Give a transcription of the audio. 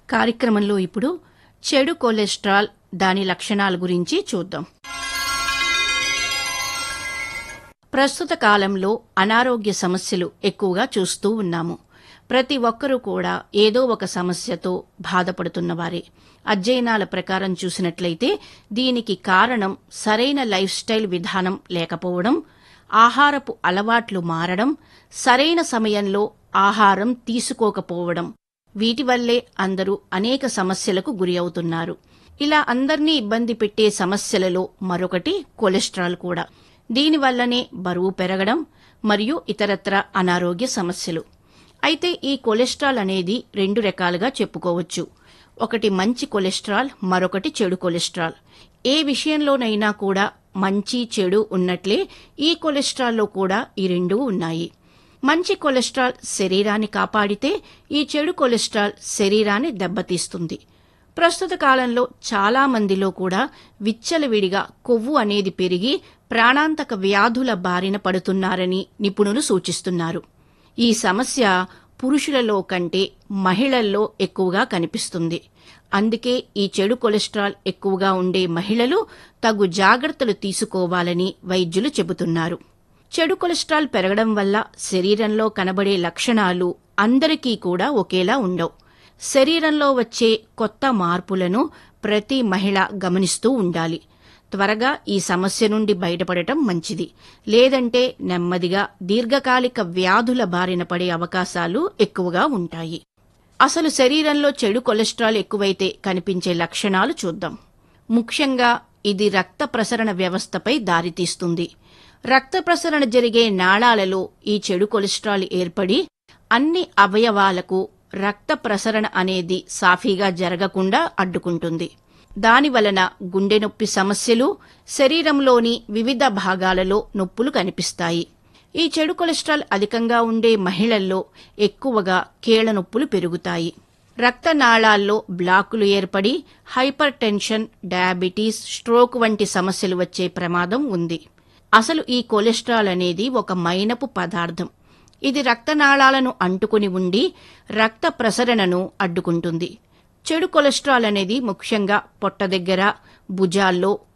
కార్యక్రమంలో ఇప్పుడు చెడు కొలెస్ట్రాల్ దాని లక్షణాల గురించి చూద్దాం. ప్రస్తుత కాలంలో అనారోగ్య సమస్యలు ఎక్కువగా చూస్తూ ఉన్నాము. ప్రతి ఒక్కరూ కూడా ఏదో ఒక సమస్యతో బాధపడుతున్నవారే. అధ్యయనాల ప్రకారం చూసినట్లయితే దీనికి కారణం సరైన లైఫ్ స్టైల్ విధానం లేకపోవడం, ఆహారపు అలవాట్లు మారడం, సరైన సమయంలో ఆహారం తీసుకోకపోవడం. వీటి వల్లే అందరూ అనేక సమస్యలకు గురి అవుతున్నారు. ఇలా అందర్నీ ఇబ్బంది పెట్టే సమస్యలలో మరొకటి కొలెస్ట్రాల్ కూడా. దీనివల్లనే బరువు పెరగడం మరియు ఇతరత్ర అనారోగ్య సమస్యలు. అయితే ఈ కొలెస్ట్రాల్ అనేది 2 రకాలుగా చెప్పుకోవచ్చు. ఒకటి మంచి కొలెస్ట్రాల్, మరొకటి చెడు కొలెస్ట్రాల్. ఏ విషయంలోనైనా కూడా మంచి చెడు ఉన్నట్లే ఈ కొలెస్ట్రాల్లో కూడా ఈ 2 ఉన్నాయి. మంచి కొలెస్ట్రాల్ శరీరాన్ని కాపాడితే ఈ చెడు కొలెస్ట్రాల్ శరీరాన్ని దెబ్బతీస్తుంది. ప్రస్తుత కాలంలో చాలా మందిలో కూడా విచ్చలవిడిగా కొవ్వు అనేది పెరిగి ప్రాణాంతక వ్యాధుల బారిన పడుతున్నారని నిపుణులు సూచిస్తున్నారు. ఈ సమస్య పురుషులలో కంటే మహిళల్లో ఎక్కువగా కనిపిస్తుంది. అందుకే ఈ చెడు కొలెస్ట్రాల్ ఎక్కువగా ఉండే మహిళలు తగు జాగ్రత్తలు తీసుకోవాలని వైద్యులు చెబుతున్నారు. చెడు కొలెస్ట్రాల్ పెరగడం వల్ల శరీరంలో కనబడే లక్షణాలు అందరికీ కూడా ఒకేలా ఉండవు. శరీరంలో వచ్చే కొత్త మార్పులను ప్రతి మహిళ గమనిస్తూ ఉండాలి. త్వరగా ఈ సమస్య నుండి బయటపడటం మంచిది. లేదంటే నెమ్మదిగా దీర్ఘకాలిక వ్యాధుల బారిన పడే అవకాశాలు ఎక్కువగా ఉంటాయి. అసలు శరీరంలో చెడు కొలెస్ట్రాల్ ఎక్కువైతే కనిపించే లక్షణాలు చూద్దాం. ముఖ్యంగా ఇది రక్త ప్రసరణ వ్యవస్థపై దారితీస్తుంది. రక్త ప్రసరణ జరిగే నాళాలలో ఈ చెడు కొలెస్ట్రాల్ ఏర్పడి అన్ని అవయవాలకు రక్త ప్రసరణ అనేది సాఫీగా జరగకుండా అడ్డుకుంటుంది. దానివలన గుండె నొప్పి సమస్యలు, శరీరంలోని వివిధ భాగాలలో నొప్పులు కనిపిస్తాయి. ఈ చెడు కొలెస్ట్రాల్ అధికంగా ఉండే మహిళల్లో ఎక్కువగా కీళ్ల నొప్పులు పెరుగుతాయి. రక్తనాళాల్లో బ్లాకులు ఏర్పడి హైపర్ టెన్షన్, డయాబెటీస్, స్ట్రోక్ వంటి సమస్యలు వచ్చే ప్రమాదం ఉంది. అసలు ఈ కొలెస్ట్రాల్ అనేది ఒక మైనపు పదార్థం. ఇది రక్తనాళాలను అంటుకుని ఉండి రక్త ప్రసరణను అడ్డుకుంటుంది. చెడు కొలెస్ట్రాల్ అనేది ముఖ్యంగా పొట్ట దగ్గర, భుజాల్లో,